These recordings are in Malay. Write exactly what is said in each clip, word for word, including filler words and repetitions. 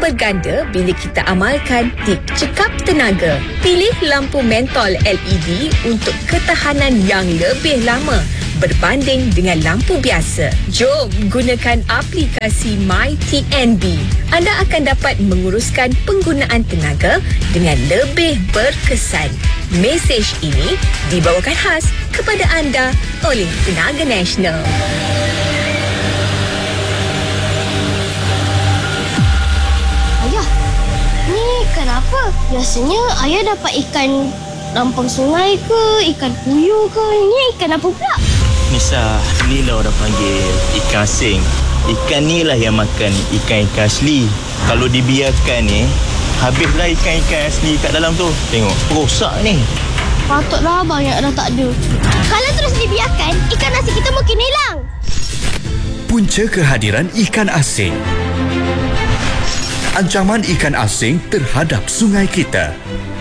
berganda bila kita amalkan tip cekap tenaga. Pilih lampu mentol L E D untuk ketahanan yang lebih lama berbanding dengan lampu biasa. Jom gunakan aplikasi MyTNB. Anda akan dapat menguruskan penggunaan tenaga dengan lebih berkesan. Mesej ini dibawakan khas kepada anda oleh Tenaga Nasional. Ayah, ni ikan apa? Biasanya ayah dapat ikan lampang sungai ke, ikan puyuh ke. Ni ikan apa pula? Nisa, ni lah orang panggil ikan asing. Ikan ni lah yang makan ikan-ikan asli. Kalau dibiarkan ni, habislah ikan-ikan asli kat dalam tu. Tengok, rosak ni. Patutlah abang yang dah tak ada. Kalau terus dibiarkan, ikan asing kita mungkin hilang. Punca kehadiran ikan asing. Ancaman ikan asing terhadap sungai kita.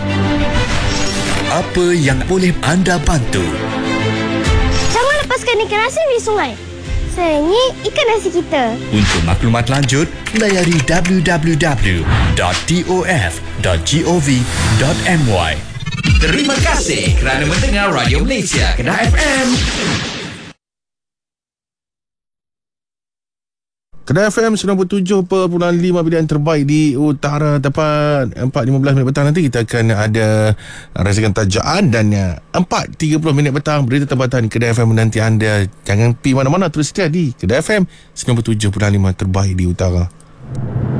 Apa yang boleh anda bantu? Lepaskan ikan asing di sungai. Sayangnya ikan asing kita. Untuk maklumat lanjut, layari w w w dot t o f dot gov dot m y. Terima kasih kerana mendengar Radio Malaysia Kedah F M. Kedah F M sembilan puluh tujuh perpuluhan lima pilihan terbaik di utara. Tepat empat lima belas minit petang nanti kita akan ada rasikan tajaan. Dan empat tiga puluh minit petang berita tempatan Kedah F M menanti anda. Jangan pergi mana-mana, terus setia di Kedah F M sembilan puluh tujuh perpuluhan lima terbaik di utara.